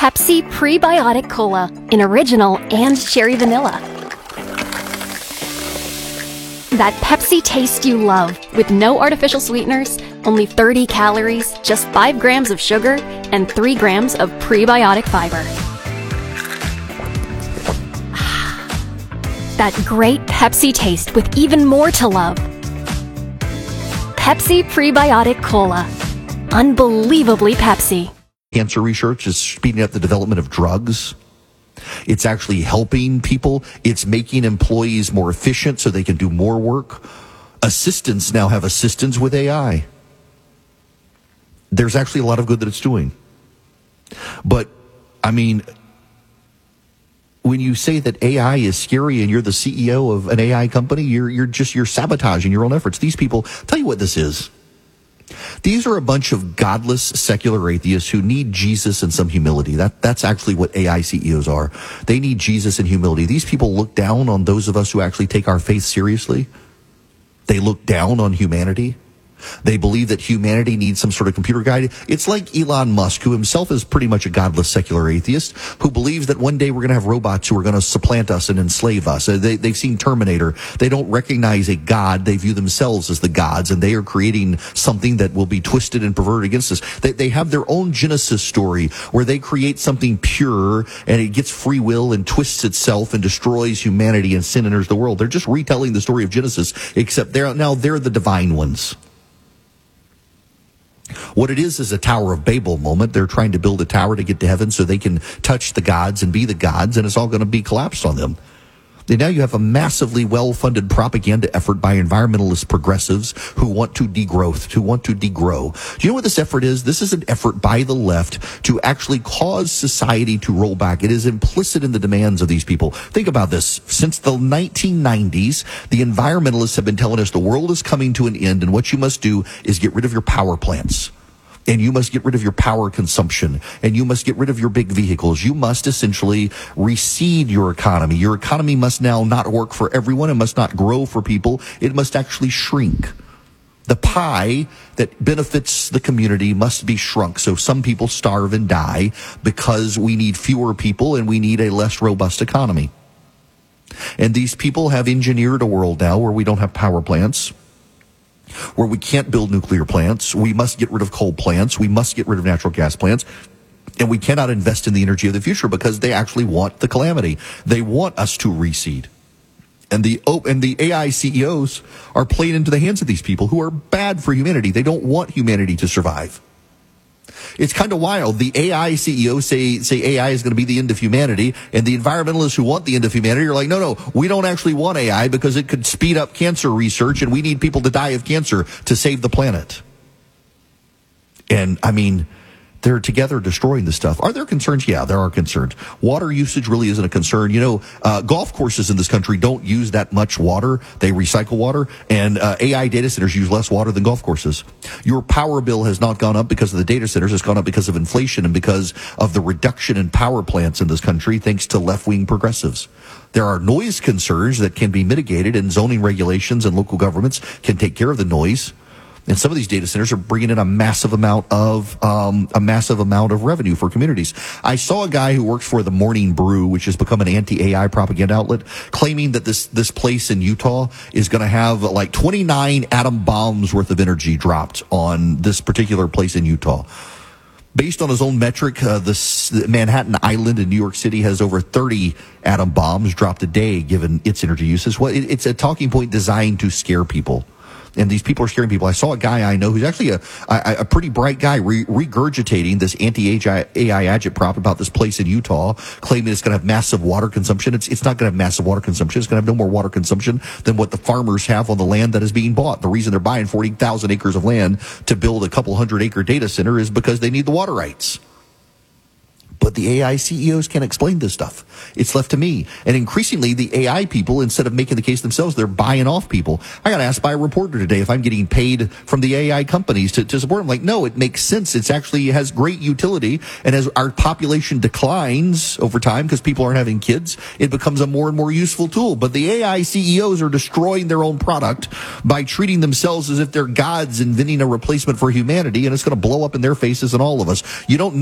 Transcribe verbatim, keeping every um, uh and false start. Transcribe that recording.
Pepsi Prebiotic Cola in original and cherry vanilla. That Pepsi taste you love, with no artificial sweeteners, only thirty calories, just five grams of sugar, and three grams of prebiotic fiber. That great Pepsi taste with even more to love. Pepsi Prebiotic Cola. Unbelievably Pepsi. Cancer research is speeding up the development of drugs. It's actually helping people. It's making employees more efficient so they can do more work. Assistants now have assistants with A I. There's actually a lot of good that it's doing. But, I mean, when you say that A I is scary and you're the C E O of an A I company, you're, you're just, you're sabotaging your own efforts. These people, tell you what this is. These are a bunch of godless secular atheists who need Jesus and some humility. That, that's actually what A I C E Os are. They need Jesus and humility. These people look down on those of us who actually take our faith seriously. They look down on humanity. They believe that humanity needs some sort of computer guide. It's like Elon Musk, who himself is pretty much a godless secular atheist, who believes that one day we're going to have robots who are going to supplant us and enslave us. They, they've seen Terminator. They don't recognize a god. They view themselves as the gods, and they are creating something that will be twisted and perverted against us. They, they have their own Genesis story where they create something pure, and it gets free will and twists itself and destroys humanity, and sin enters the world. They're just retelling the story of Genesis, except they're now they're the divine ones. What it is is a Tower of Babel moment. They're trying to build a tower to get to heaven so they can touch the gods and be the gods, and it's all going to be collapsed on them. And now you have a massively well-funded propaganda effort by environmentalist progressives who want to degrowth, who want to degrow. Do you know what this effort is? This is an effort by the left to actually cause society to roll back. It is implicit in the demands of these people. Think about this. Since the nineteen nineties, the environmentalists have been telling us the world is coming to an end, and what you must do is get rid of your power plants. And you must get rid of your power consumption, and you must get rid of your big vehicles. You must essentially reseed your economy. Your economy must now not work for everyone. It must not grow for people. It must actually shrink. The pie that benefits the community must be shrunk. So some people starve and die because we need fewer people and we need a less robust economy. And these people have engineered a world now where we don't have power plants, where we can't build nuclear plants. We must get rid of coal plants. We must get rid of natural gas plants. And we cannot invest in the energy of the future because they actually want the calamity. They want us to reseed. And the and the A I C E Os are playing into the hands of these people who are bad for humanity. They don't want humanity to survive. It's kind of wild. The A I C E Os say, say A I is going to be the end of humanity, and the environmentalists who want the end of humanity are like, no, no, we don't actually want A I because it could speed up cancer research, and we need people to die of cancer to save the planet. And, I mean, they're together destroying this stuff. Are there concerns? Yeah, there are concerns. Water usage really isn't a concern. You know, uh, golf courses in this country don't use that much water. They recycle water, and uh, A I data centers use less water than golf courses. Your power bill has not gone up because of the data centers. It's gone up because of inflation and because of the reduction in power plants in this country, thanks to left-wing progressives. There are noise concerns that can be mitigated, and zoning regulations and local governments can take care of the noise. And some of these data centers are bringing in a massive amount of um, a massive amount of revenue for communities. I saw a guy who works for the Morning Brew, which has become an anti-A I propaganda outlet, claiming that this this place in Utah is going to have like twenty-nine atom bombs worth of energy dropped on this particular place in Utah. Based on his own metric, uh, this Manhattan Island in New York City has over thirty atom bombs dropped a day, given its energy uses. Well, it, it's a talking point designed to scare people. And these people are scaring people. I saw a guy I know who's actually a a, a pretty bright guy re- regurgitating this anti-A I agitprop about this place in Utah, claiming it's going to have massive water consumption. It's it's not going to have massive water consumption. It's going to have no more water consumption than what the farmers have on the land that is being bought. The reason they're buying forty thousand acres of land to build a couple hundred acre data center is because they need the water rights. But the A I C E Os can't explain this stuff. It's left to me. And increasingly, the A I people, instead of making the case themselves, they're buying off people. I got asked by a reporter today if I'm getting paid from the A I companies to, to support them. Like, no, it makes sense. It's actually it has great utility. And as our population declines over time because people aren't having kids, it becomes a more and more useful tool. But the A I C E Os are destroying their own product by treating themselves as if they're gods, inventing a replacement for humanity, and it's going to blow up in their faces and all of us. You don't